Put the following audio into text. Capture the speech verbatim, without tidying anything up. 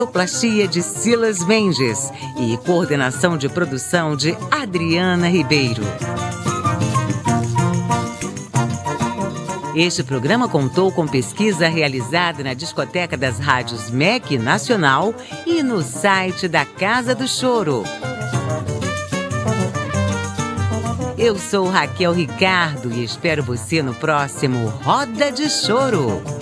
Sonoplastia de Silas Mendes e coordenação de produção de Adriana Ribeiro. Este programa contou com pesquisa realizada na Discoteca das Rádios M E C Nacional e no site da Casa do Choro. Eu sou Raquel Ricardo e espero você no próximo Roda de Choro.